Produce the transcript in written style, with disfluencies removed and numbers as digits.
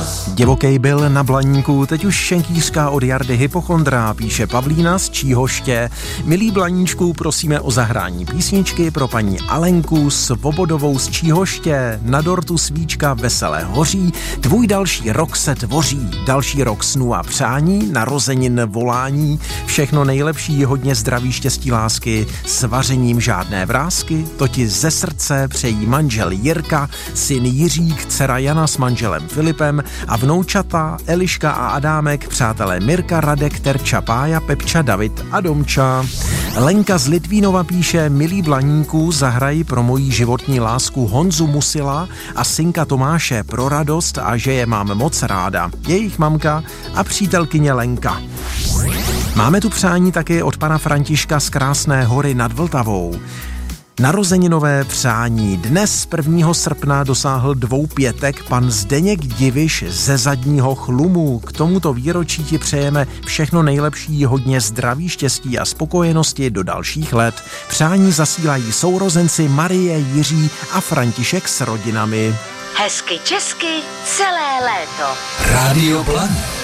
Divokej byl na Blaníku, teď už šenkýřka od Jardy Hypochondra, píše Pavlína z Číhoště. Milí Blaníčku, prosíme o zahrání písničky pro paní Alenku Svobodovou z Číhoště. Na dortu svíčka veselé hoří, tvůj další rok se tvoří, další rok snů a přání, narozenin volání, všechno nejlepší, hodně zdraví, štěstí, lásky, s vařením žádné vrásky, to ti ze srdce přejí manžel Jirka, syn Jiřík, dcera Jana s manželem Filipem a vnoučata Eliška a Adámek, přátelé Mirka, Radek, Terča, Pája, Pepča, David a Domča. Lenka z Litvínova píše, milí Blaníku, zahrají pro moji životní lásku Honzu Musila a synka Tomáše pro radost a že je mám moc ráda. Jejich mamka a přítelkyně Lenka. Máme tu přání taky od pana Františka z Krásné Hory nad Vltavou. Narozeninové přání. Dnes 1. srpna dosáhl 2 pětek pan Zdeněk Diviš ze Zadního Chlumu. K tomuto výročí ti přejeme všechno nejlepší, hodně zdraví, štěstí a spokojenosti do dalších let. Přání zasílají sourozenci Marie, Jiří a František s rodinami. Hezky česky celé léto. Rádio Blaník.